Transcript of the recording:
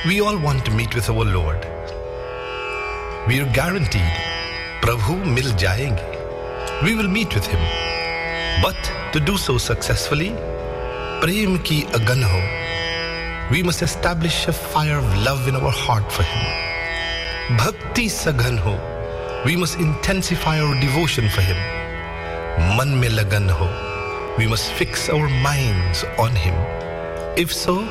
We all want to meet with our Lord. We are guaranteed, Prabhu mil jayenge. We will meet with Him. But to do so successfully, prem ki agan ho. We must establish a fire of love in our heart for Him. Bhakti saghan ho. We must intensify our devotion for Him. Man mein lagan ho. We must fix our minds on Him. If so,